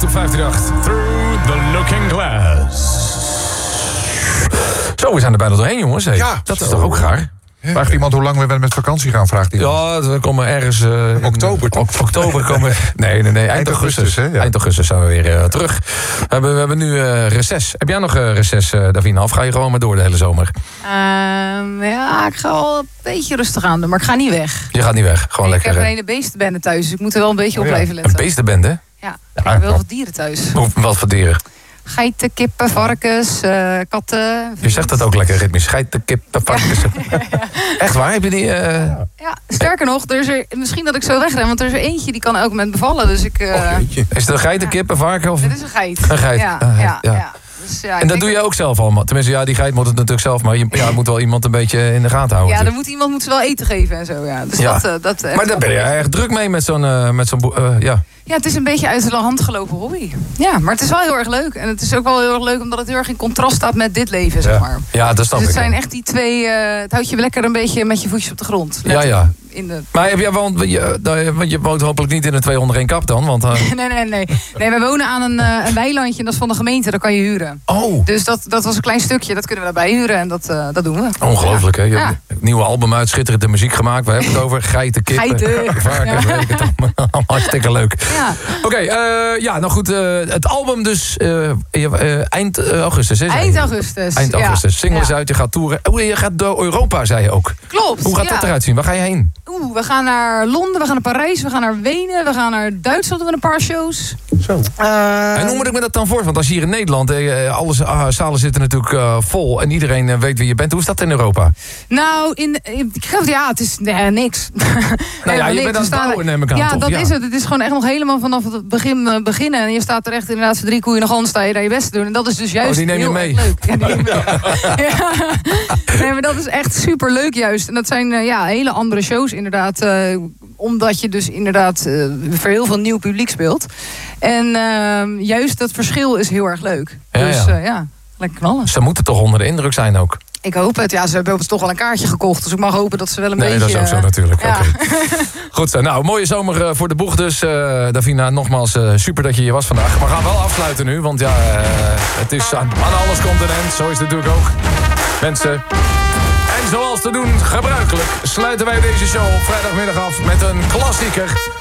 op 538. Through the Looking Glass. Zo, we zijn er bijna doorheen, jongens. Hey. Ja, dat is toch ook raar? Vraagt iemand hoe lang we met vakantie gaan, vraagt iemand. Ja, we komen ergens... Oktober, toch? Oktober komen... Nee. Eind augustus. Hè? Ja. Eind augustus zijn we weer terug. We hebben nu reces. Heb jij nog reces, Davina? Of ga je gewoon maar door de hele zomer? Ja, ik ga wel een beetje rustig aan doen, maar ik ga niet weg. Je gaat niet weg, gewoon lekker. Ik heb een hele beestenbende thuis, dus ik moet er wel een beetje op blijven letten. Een beestenbende? Ja, ik heb wel wat dieren thuis. Wat voor dieren? Geiten, kippen, varkens, katten. Je zegt dat ook lekker ritmisch. Geiten, kippen, varkens. Echt waar? Heb je die... Ja, sterker nog, misschien dat ik zo wegren, want er is er eentje die kan elk moment bevallen. Dus ik... Is het een geiten, kippen, varken? Of... Het is een geit. Een geit. Ja. Dus, en dat doe je ook zelf allemaal? Tenminste, ja, die geit moet het natuurlijk zelf, maar je moet wel iemand een beetje in de gaten houden. Ja, iemand moet ze wel eten geven en zo, ja. Dus dat maar daar ben je erg druk mee met zo'n... Ja, het is een beetje uit de hand gelopen hobby. Ja, maar het is wel heel erg leuk. En het is ook wel heel erg leuk omdat het heel erg in contrast staat met dit leven, zeg maar. Ja, dat snap ik. Dus het zijn echt die twee... het houdt je lekker een beetje met je voetjes op de grond. Ja. Maar heb jij want je woont hopelijk niet in een 2 onder 1 kap dan? Want, Nee, we wonen aan een weilandje en dat is van de gemeente. Dat kan je huren. Oh. Dus dat was een klein stukje. Dat kunnen we daarbij huren en dat doen we. Ongelooflijk, hè? Je hebt een nieuwe album uit, schitterende muziek gemaakt. We hebben het over geiten, kippen, varkens. Weet ik het allemaal. Hartstikke leuk. Ja. Oké, nou goed. Het album dus eind augustus, hè? Eind augustus. Eind augustus. Singles uit, je gaat toeren. Je gaat door Europa, zei je ook. Klopt. Hoe gaat dat eruit zien? Waar ga je heen? We gaan naar Londen, we gaan naar Parijs, we gaan naar Wenen, we gaan naar Duitsland, doen we een paar shows. Zo. En hoe moet ik me dat dan voor? Want als je hier in Nederland, alle zalen zitten natuurlijk vol en iedereen weet wie je bent. Hoe is dat in Europa? Nou, het is niks. Nou ja, je bent aan het bouwen, neem ik aan. Ja, dat is het. Het is gewoon echt nog helemaal vanaf het begin beginnen. En je staat er echt inderdaad voor 3 koeien nog aan, sta je daar je best te doen. En dat is dus juist die neem je heel mee. erg leuk. Ja, die neem ik mee. Nee, maar dat is echt super leuk juist. En dat zijn hele andere shows inderdaad. Omdat je dus inderdaad voor heel veel nieuw publiek speelt. En juist dat verschil is heel erg leuk. Dus lekker knallen. Ze moeten toch onder de indruk zijn ook. Ik hoop het. Ja, ze hebben toch al een kaartje gekocht. Dus ik mag hopen dat ze wel een beetje... Nee, dat is ook zo natuurlijk. Ja. Okay. Goed zo. Nou, mooie zomer voor de boeg dus. Davina, nogmaals super dat je hier was vandaag. Maar we gaan wel afsluiten nu. Want het is aan alles komt een end. Zo is het natuurlijk ook. Mensen... En zoals te doen gebruikelijk sluiten wij deze show op vrijdagmiddag af met een klassieker.